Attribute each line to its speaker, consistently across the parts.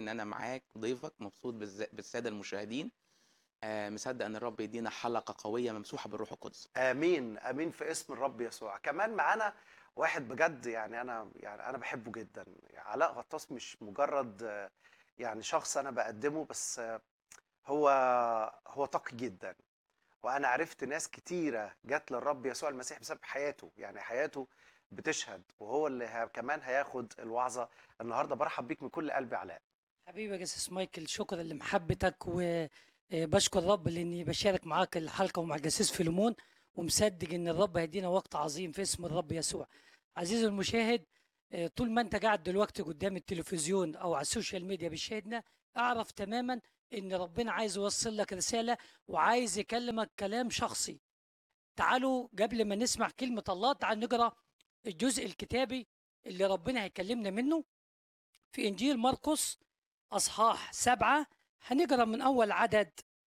Speaker 1: إن أنا معاك ضيفك، مبسوط بالسادة المشاهدين. مصدق إن الرب يدينا حلقة قوية ممسوحة بالروح القدس.
Speaker 2: امين امين في اسم الرب يسوع. كمان معانا واحد بجد، يعني انا بحبه جدا. علاء غطاس مش مجرد يعني شخص انا بقدمه بس. هو هو تقي جدا، وانا عرفت ناس كتيره جت للرب يسوع المسيح بسبب حياته. يعني حياته بتشهد، وهو اللي كمان هياخد الوعظه النهارده. برحب بيك من كل قلبي علاء.
Speaker 3: حبيبي يا جاسوس مايكل، شكرا لمحبتك، وبشكر الرب لاني بشارك معاك الحلقه ومع الجاسوس فيلمون، ومصدق ان الرب هيدينا وقت عظيم في اسم الرب يسوع. عزيزي المشاهد، طول ما انت قاعد دلوقتي قدام التلفزيون او على السوشيال ميديا بتشاهدنا، اعرف تماما ان ربنا عايز يوصل لك رساله وعايز يكلمك كلام شخصي. تعالوا قبل ما نسمع كلمه الله، تعالوا نقرا الجزء الكتابي اللي ربنا هيكلمنا منه في انجيل مرقس أصحاح 7. هنقرأ من أول عدد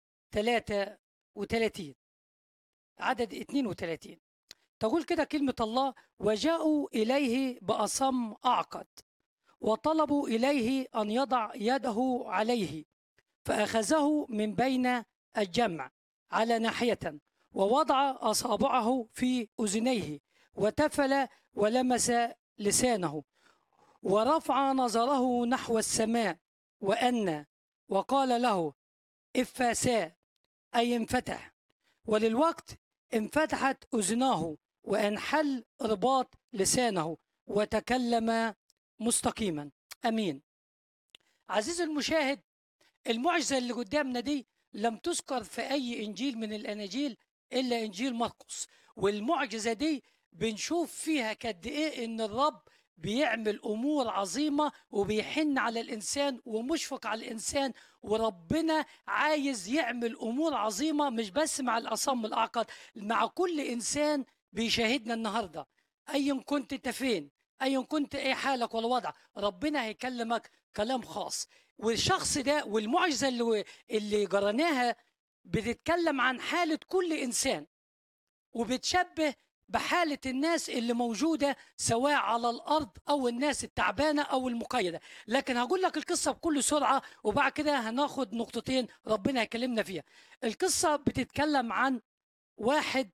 Speaker 3: 33 عدد 32. تقول كده كلمة الله: وجاءوا إليه بأصم أعقد، وطلبوا إليه أن يضع يده عليه، فأخذه من بين الجمع على ناحية، ووضع أصابعه في أذنيه، وتفل ولمس لسانه، ورفع نظره نحو السماء وأنى، وقال له: إفاسا، أي انفتح. وللوقت انفتحت أذناه، وانحل رباط لسانه، وتكلم مستقيما. أمين. عزيزي المشاهد، المعجزة اللي قدامنا دي لم تذكر في أي إنجيل من الأناجيل إلا إنجيل مرقس. والمعجزة دي بنشوف فيها قد إيه إن الرب بيعمل أمور عظيمة وبيحن على الإنسان ومشفق على الإنسان. وربنا عايز يعمل أمور عظيمة مش بس مع الأصم الأعقد، مع كل إنسان بيشاهدنا النهاردة. أيا كنت أنت فين، أيا كنت إيه حالك ولا وضع، ربنا هيكلمك كلام خاص. والشخص ده والمعجزة اللي قرناها بتتكلم عن حالة كل إنسان، وبتشبه بحالة الناس اللي موجودة سواء على الأرض أو الناس التعبانة أو المقيدة. لكن هقول لك القصة بكل سرعة، وبعد كده هناخد نقطتين ربنا يكلمنا فيها. القصة بتتكلم عن واحد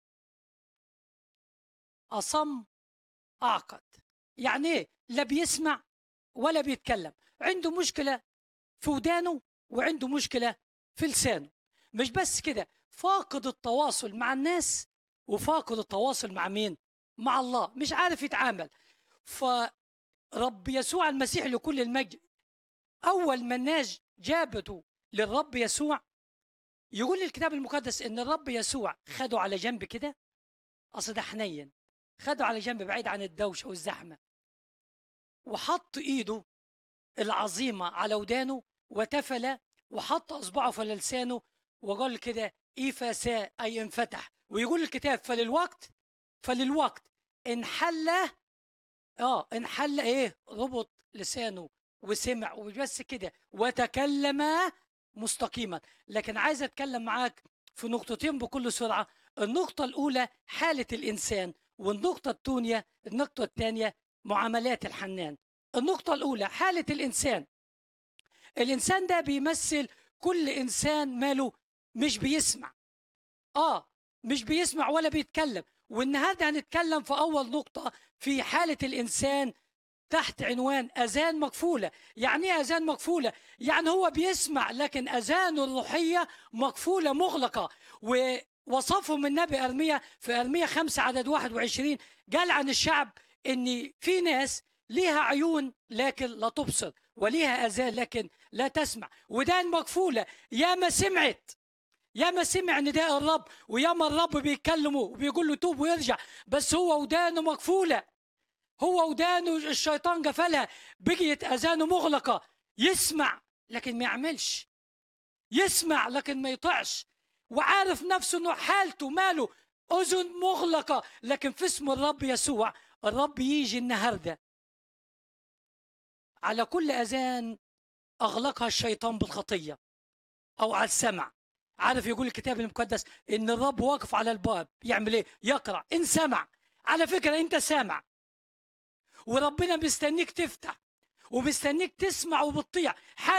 Speaker 3: أصم أعقد. يعني إيه؟ لا بيسمع ولا بيتكلم، عنده مشكلة في ودانه وعنده مشكلة في لسانه. مش بس كده، فاقد التواصل مع الناس وفاقد التواصل مع مين؟ مع الله، مش عارف يتعامل. فرب يسوع المسيح لكل المجد، أول ما الناس جابته للرب يسوع، يقول الكتاب المقدس إن الرب يسوع خده على جنب كده، أصل ده حنين، خده على جنب بعيد عن الدوشة والزحمة، وحط إيده العظيمة على ودانه، وتفل، وحط اصبعه في لسانه، وقال كده: إيفاسا، اي انفتح. ويقول الكتاب: فللوقت انحل، انحل ايه؟ ربط لسانه وسمع، ومش بس كده، وتكلم مستقيما. لكن عايز اتكلم معاك في نقطتين بكل سرعة. النقطة الأولى حالة الإنسان، النقطة الثانية معاملات الحنان. النقطة الأولى حالة الإنسان. الإنسان ده بيمثل كل إنسان ماله مش بيسمع. مش بيسمع ولا بيتكلم. والنهارده هنتكلم في أول نقطة في حالة الإنسان تحت عنوان أذان مقفولة. يعني إيه أذان مقفولة؟ يعني هو بيسمع لكن أذانه الروحية مقفولة مغلقة. ووصفهم النبي أرميا في أرميا 5 عدد 21، قال عن الشعب إن في ناس ليها عيون لكن لا تبصر، وليها أذان لكن لا تسمع، ودان مقفولة. يا ما سمع نداء الرب، ويا ما الرب بيكلمه وبيقول له توب ويرجع، بس هو ودانه مقفولة. هو ودانه الشيطان قفلها، بقيت أذانه مغلقة. يسمع لكن ما يعملش، يسمع لكن ما يطعش، وعارف نفسه انه حالته ماله أذن مغلقة. لكن في اسم الرب يسوع، الرب يجي النهارده على كل أذان أغلقها الشيطان بالخطية أو على السمع. عارف يقول الكتاب المقدس إن الرب واقف على الباب يعمل إيه؟ يقرأ. إن سمع، على فكرة أنت سامع، وربنا مستنيك تفتح، ومستنيك تسمع وبتطيع.